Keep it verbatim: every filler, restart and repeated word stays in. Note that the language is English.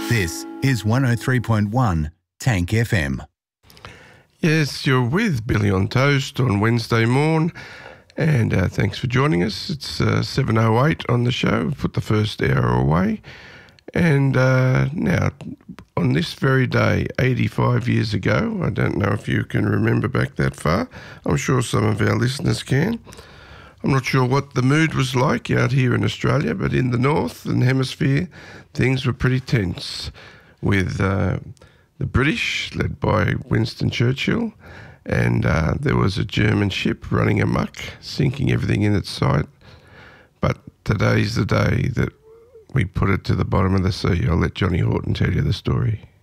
This is one oh three point one Tank F M. Yes, you're with Billy on Toast on Wednesday morn, and uh, thanks for joining us. It's uh, seven oh eight on the show. We've put the first hour away. And uh, now, on this very day, eighty-five years ago, I don't know if you can remember back that far. I'm sure some of our listeners can. I'm not sure what the mood was like out here in Australia, but in the Northern Hemisphere, things were pretty tense with uh, the British, led by Winston Churchill, and uh, there was a German ship running amok, sinking everything in its sight. But today's the day that we put it to the bottom of the sea. I'll let Johnny Horton tell you the story.